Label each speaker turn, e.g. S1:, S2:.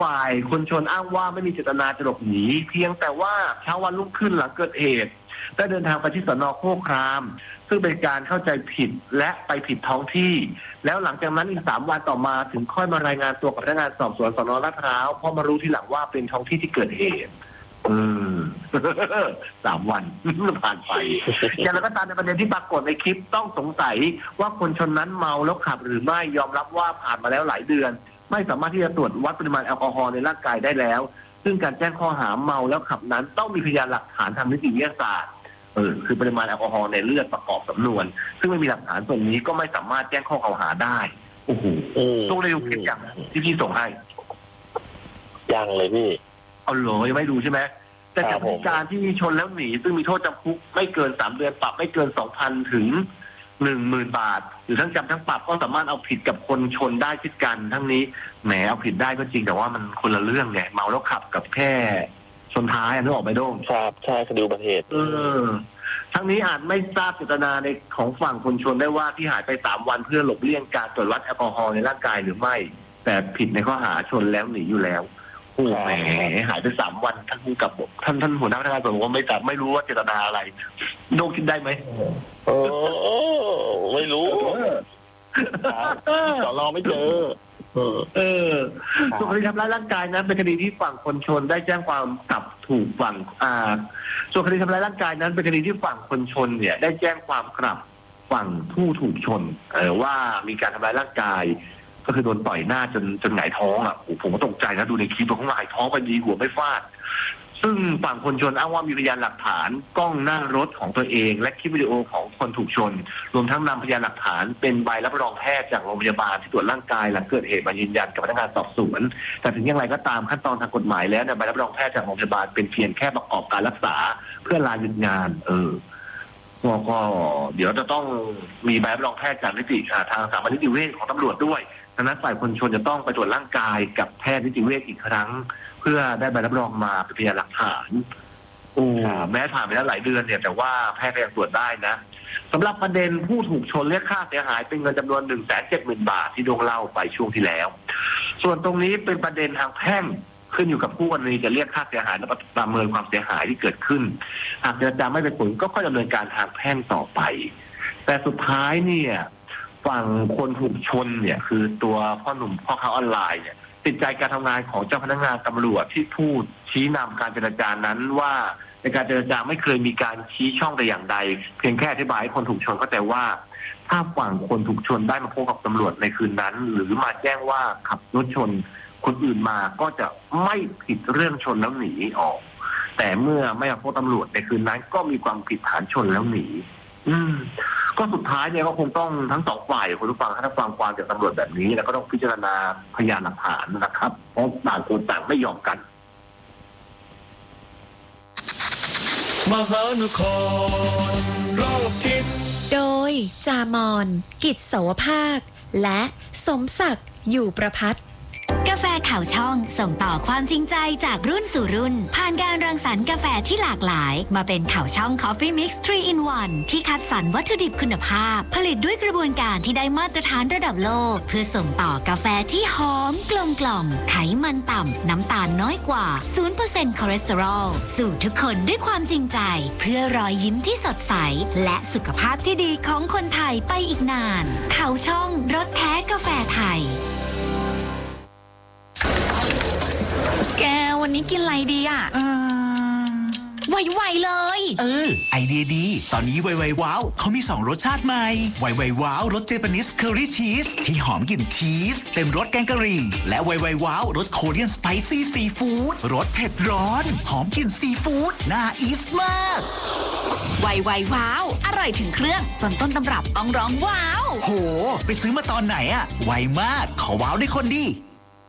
S1: ฝ่ายคนชนอ้างว่าไม่มีเจตนาจะหลบหนีเพียงแต่ว่าเช้าวันรุ่งขึ้นหลังเกิดเหตุได้เดินทางไปที่สน.โคกครามซึ่งเป็นการเข้าใจผิดและไปผิดท้องที่แล้วหลังจากนั้นอีก3 วันต่อมาถึงค่อยมารายงานตัวกับพนักงานสอบสวนสน.ลาดพร้าวเพราะมารู้ทีหลังว่าเป็นท้องที่ที่เกิดเหตุ3 วันผ่านไปอย่างไรก็ตามในประเด็นที่ปรากฏในคลิปต้องสงสัยว่าคนชนนั้นเมาแล้วขับหรือไม่ยอมรับว่าผ่านมาแล้วหลายเดือนไม่สามารถที่จะตรวจวัดปริมาณแอลกอฮอล์ในร่างกายได้แล้วซึ่งการแจ้งข้อหาเมาแล้วขับนั้นต้องมีพยานหลักฐานทางนิติวิทยาศาสตร์คือปริมาณแอลกอฮอล์ในเลือดประกอบสำนวนซึ่งไม่มีหลักฐานส่วนนี้ก็ไม่สามารถแจ้งข้อกล่าวหาได้โอ้โหต้องเร็วคลิปอย่างที่พี่ส่งให้
S2: ยังเลยพี่
S1: เอาเหรอยังไม่ดูใช่ไหมแต่จากการที่ชนแล้วหนีซึ่งมีโทษจำคุกไม่เกิน3 เดือนปรับไม่เกิน 2,000 ถึง 10,000 บาทหรือทั้งจำทั้งปรับก็สามารถเอาผิดกับคนชนได้เช่นกันทั้งนี้แหมเอาผิดได้ก็จริงแต่ว่ามันคนละเรื่องไงเมาแล้วขับกับแค่ชนท้ายนึกออกไหมโด้ง
S2: ครับใช่คดีอุบัติเหตุ
S1: ทั้งนี้อาจไม่ทราบเจตนาในของฝั่งคนชนได้ว่าที่หายไป3 วันเพื่อหลบเลี่ยงการตรวจวัดแอลกอฮอล์ในร่างกายหรือไม่แต่ผิดในข้อหาชนแล้วหนีอยู่แล้วโอ้แหมหายไป3 วันท่านผู้กับท่านหัวหน้าพนักงานสอบสวนไม่รู้ว่าเจตนาอะไรโดนคิดได้ไหม
S2: ไม่รู้สรไม่เจอ
S1: ส่วนคดีทำร้ายร่างกายนั้นเป็นคดีที่ฝั่งคนชนได้แจ้งความกับถูกฝั่งส่วนคดีทำร้ายร่างกายนั้นเป็นคดีที่ฝั่งคนชนเนี่ยได้แจ้งความกลับฝั่งผู้ถูกชนว่ามีการทำร้ายร่างกายก็คือโดนต่อยหน้าจนหงายท้องผมก็ตกใจนะดูในคลิปว่าเขาหงายท้องไปดีหัวไม่ฟาดซึ่งฝั่งคนชนอ้างว่ามีพยานหลักฐานกล้องหน้ารถของตัวเองและคลิปวิดีโอของคนถูกชนรวมทั้งนำพยานหลักฐานเป็นใบรับรองแพทย์จากโรงพยาบาลที่ตรวจร่างกายหลังเกิดเหตุมายืนยันกับพนักงานสอบสวนแต่ถึงอย่างไรก็ตามขั้นตอนทางกฎหมายแล้วใบรับรองแพทย์จากโรงพยาบาลเป็นเพียงแค่ประกอบการรักษาเพื่อลาหยุดงานก็เดี๋ยวจะต้องมีใบรับรองแพทย์จากนิติทางสถาบันนิติเวชของตำรวจด้วยดังนั้นฝ่ายคนชนจะต้องไปตรวจร่างกายกับแพทย์นิติเวชอีกครั้งเพื่อได้ใบรับรองมาเป็นพยานหลักฐานแม้ผ่านไปแล้วหลายเดือนเนี่ยแต่ว่าแพทย์ยังตรวจได้นะสำหรับประเด็นผู้ถูกชนเรียกค่าเสียหายเป็นเงินจำนวน 170,000 บาทที่โดงเล่าไปช่วงที่แล้วส่วนตรงนี้เป็นประเด็นทางแพ่งขึ้นอยู่กับผู้กรณีจะเรียกค่าเสียหายและประเมินความเสียหายที่เกิดขึ้นหากเจรจาไม่เป็นผลก็ค่อยดำเนินการทางแพ่งต่อไปแต่สุดท้ายเนี่ยฝั่งคนถูกชนเนี่ยคือตัวพ่อหนุ่มพ่อค้าออนไลน์เนี่ยติดใจการทำงานของเจ้าพนักงานตำรวจที่พูดชี้นำการเจรจานั้นว่าในการเจรจาไม่เคยมีการชี้ช่องแต่อย่างใดเพียงแค่อธิบายให้คนถูกชนเข้าใจว่าถ้าฝั่งคนถูกชนได้มาพบกับตำรวจในคืนนั้นหรือมาแจ้งว่าขับรถชนคนอื่นมาก็จะไม่ผิดเรื่องชนแล้วหนีออกแต่เมื่อไม่มาพบตำรวจในคืนนั้นก็มีความผิดฐานชนแล้วหนีก็สุดท้ายเนี่ยก็คงต้องทั้ง2 ฝ่ายคุณผู้ฟังถ้าฟังความจากตำรวจแบบนี้แล้วก็ต้องพิจารณาพยานหลักฐานนะครับเพราะต่างคนต่างไม่ยอมกัน
S3: มหานครรอบทิศ
S4: โดยจามอนกิจเสาวภาคและสมศักดิ์อยู่ประภัต
S5: กาแฟข่าวช่องส่งต่อความจริงใจจากรุ่นสู่รุ่นผ่านการรังสรรค์กาแฟที่หลากหลายมาเป็นข่าวช่อง Coffee Mix 3 in 1ที่คัดสรรวัตถุดิบคุณภาพผลิตด้วยกระบวนการที่ได้มาตรฐานระดับโลกเพื่อส่งต่อกาแฟที่หอมกลมกล่อมไขมันต่ำน้ำตาลน้อยกว่า 0% คอเลสเตอรอลสู่ทุกคนด้วยความจริงใจเพื่อรอยยิ้มที่สดใสและสุขภาพที่ดีของคนไทยไปอีกนานข่าวช่องรสแท้กาแฟไทย
S6: แกวันนี้กินอะไรดีอ่ะไวๆเลย
S7: ไอเดียดีตอนนี้ไวๆว้าวเขามี2 รสชาติใหม่ไวๆว้าวรสเจแปนิสเคอรี่ชีสที่หอมกลิ่นชีสเต็มรสแกงกะหรี่และไวๆว้าวรสโคเรียนสไปซี่ซีฟู้ดรสเผ็ดร้อนหอมกลิ่นซีฟู้ดน่าอีสมาก
S6: ไวๆว้าวอร่อยถึงเครื่องจนต้นตำรับต้องร้องว้าว
S7: โหไปซื้อมาตอนไหนอะไวมากขอว้าวได้คนดี